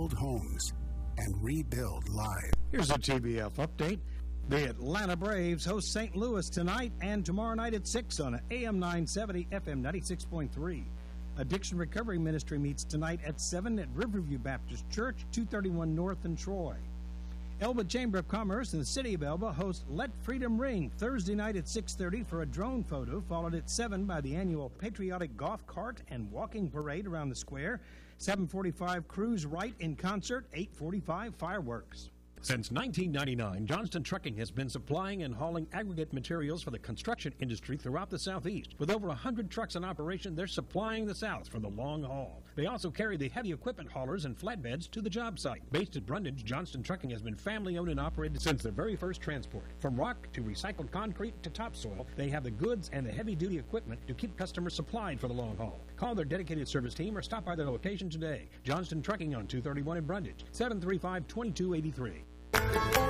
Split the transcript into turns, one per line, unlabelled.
build homes and rebuild lives.
Here's a TBF update. The Atlanta Braves host St. Louis tonight and tomorrow night at 6 on AM 970, FM 96.3. Addiction Recovery Ministry meets tonight at 7 at Riverview Baptist Church, 231 North in Troy. Elba Chamber of Commerce and the City of Elba host Let Freedom Ring Thursday night at 6:30 for a drone photo, followed at 7 by the annual patriotic golf cart and walking parade around the square. 7:45 Cruise Right in concert, 8:45 fireworks.
Since 1999, Johnston Trucking has been supplying and hauling aggregate materials for the construction industry throughout the Southeast. With over 100 trucks in operation, they're supplying the South for the long haul. They also carry the heavy equipment haulers and flatbeds to the job site. Based at Brundage, Johnston Trucking has been family-owned and operated since their very first transport. From rock to recycled concrete to topsoil, they have the goods and the heavy-duty equipment to keep customers supplied for the long haul. Call their dedicated service team or stop by their location today. Johnston Trucking on 231 in Brundage, 735-2283.